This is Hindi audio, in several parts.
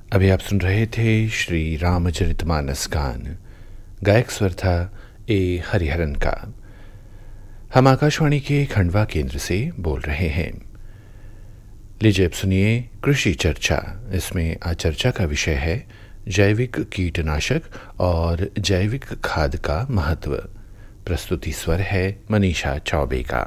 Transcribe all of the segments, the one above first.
अभी आप सुन रहे थे श्री रामचरितमानस गान। गायक स्वर था ए हरिहरन का। हम आकाशवाणी के खंडवा केंद्र से बोल रहे हैं। लीजिए अब सुनिए कृषि चर्चा। इसमें आज चर्चा का विषय है जैविक कीटनाशक और जैविक खाद का महत्व। प्रस्तुति स्वर है मनीषा चौबे का।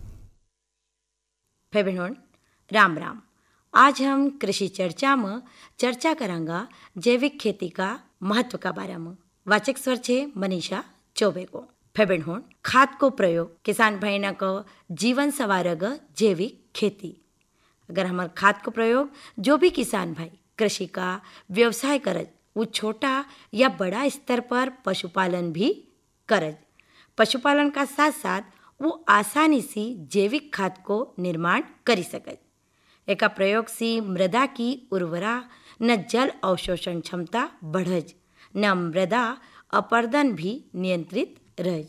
भाई बहनों, राम राम। आज हम कृषि चर्चा में चर्चा करांगा जैविक खेती का महत्व का बारे में। वाचक स्वर छे मनीषा चौबे को। भाई बहनों, खाद को प्रयोग किसान भाई ना को जीवन सवारग जैविक खेती। अगर हमारे खाद को प्रयोग जो भी किसान भाई कृषि का व्यवसाय करज, वो छोटा या बड़ा स्तर पर पशुपालन भी करज। पशुपालन का साथ साथ वो आसानी से जैविक खाद को निर्माण करी सके। एका प्रयोग से मृदा की उर्वरा न जल अवशोषण क्षमता बढ़ज, न मृदा अपरदन भी नियंत्रित रहज।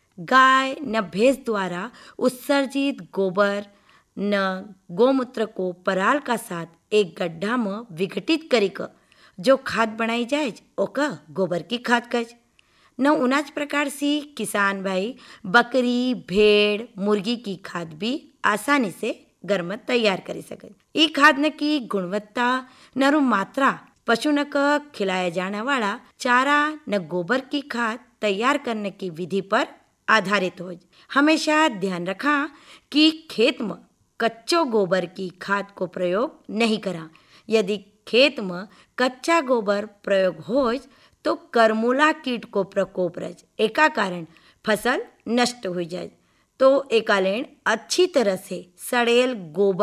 गाय न भैंस द्वारा उत्सर्जित गोबर न गोमूत्र को पराल का साथ एक गड्ढा में विघटित करी जो खाद बनाई जाए ओका गोबर की खाद कज। न उनाज प्रकार से किसान भाई बकरी, भेड़, मुर्गी की खाद भी आसानी से घर में तैयार कर सके। ई खाद न की गुणवत्ता न मात्रा पशु न खिलाया जाने वाला चारा न गोबर की खाद तैयार करने की विधि पर आधारित हो। हमेशा ध्यान रखा कि खेत में कच्चो गोबर की खाद को प्रयोग नहीं करा। यदि खेत में कच्चा गोबर प्रयोग हो तो करमूला कीट को प्रकोप रज, एका कारण फसल नष्ट हो जाए। तो एकालेन अच्छी तरह से सड़ेल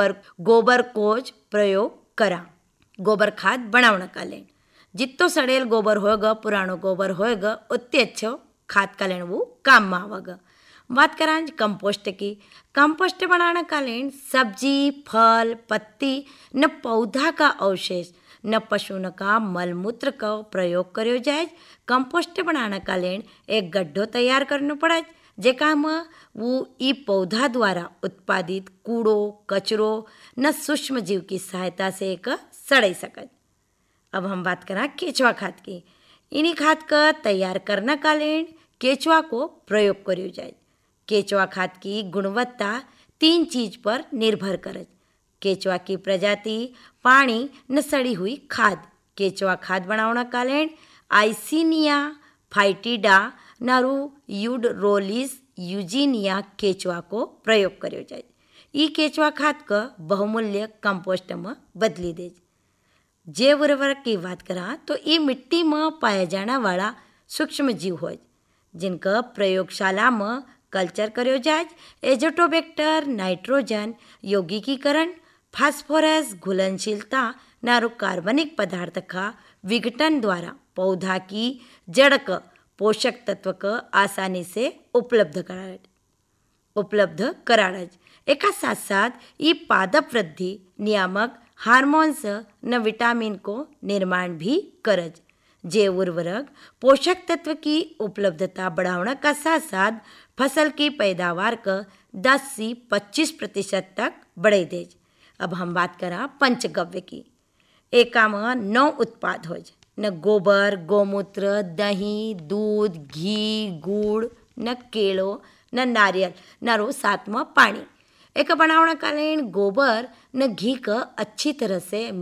गोबर कोज प्रयोग करा। गोबर खाद बनावना का लेन जितो सड़ेल गोबर होगा, पुरानो गोबर होगा, उतने अच्छो खाद का लेन वो काम में आवेगा। बात करें कंपोस्ट की। कंपोस्ट बनाने का लेन सब्जी, फल, पत्ती न पौधा का अवशेष न पशु न का मलमूत्र का प्रयोग करो जाए। कंपोस्ट बनाने का लेन एक गड्ढो तैयार करना पड़े जेका में वो ई पौधा द्वारा उत्पादित कूड़ो कचरो न सूक्ष्म जीव की सहायता से एक सड़ सके। अब हम बात करें केचुआ खाद की। इन्हीं खाद का तैयार करने का लेन केचुआ को प्रयोग करो जाए। केचुआ खाद की गुणवत्ता 3 चीज पर निर्भर करे। केचुआ की प्रजाति, पानी न सड़ी हुई खाद। केचुआ खाद बनावना का लेन आइसिनिया फाइटिडा नारू यूडरोलिस यूजीनिया केचुआ को प्रयोग करो जाए। ई केचुआ खाद का बहुमूल्य कंपोस्ट में बदली दे। जैव उर्वरक की बात करा तो ये मिट्टी में पाया जाने वाला सूक्ष्म जीव हो जिनका प्रयोगशाला में कल्चर करो जाए। एजोटोबैक्टर, नाइट्रोजन, यौगिकीकरण, फास्फोरस, घुलनशीलता नारू कार्बनिक पदार्थ का विघटन द्वारा पौधा की जड़ का पोषक तत्व का आसानी से उपलब्ध कराड़। एक साथ साथ ये पादप वृद्धि नियामक हार्मोन्स न विटामिन को निर्माण भी करज। जैव उर्वरक पोषक तत्व की उपलब्धता बढ़ाने का साथ साथ फसल की पैदावार का 10 से 25% तक बढ़े दे। अब हम बात करा पंचगव्य की। एका में 9 उत्पाद हो न गोबर, गोमूत्र, दही, दूध, घी, गुड़ न केलो न नारियल न रो 7वां पानी। एक बनावना का लेन गोबर न घी का अच्छी तरह से